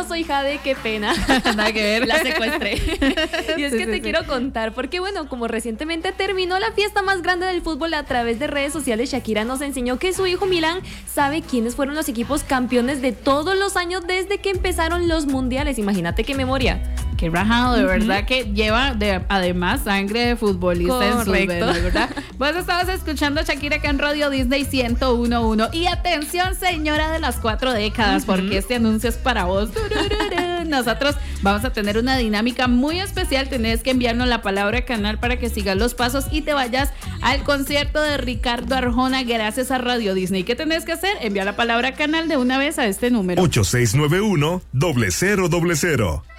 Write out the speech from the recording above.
no soy Jade, qué pena. Nada que ver. La secuestré. Y es que te quiero contar, porque bueno, como recientemente terminó la fiesta más grande del fútbol a través de redes sociales, Shakira nos enseñó que su hijo Milán sabe quiénes fueron los equipos campeones de todos los años desde que empezaron los mundiales. Imagínate qué memoria. Qué rajado, de verdad que lleva además sangre de futbolista en sus venas, ¿verdad? Vos estabas escuchando a Shakira acá en Radio Disney 101.1. Y atención, señora de las 4 décadas, porque este anuncio es para vos. Nosotros vamos a tener una dinámica muy especial. Tenés que enviarnos la palabra canal para que sigas los pasos y te vayas al concierto de Ricardo Arjona gracias a Radio Disney. ¿Qué tenés que hacer? Enviar la palabra canal de una vez a este número. 8691-0000.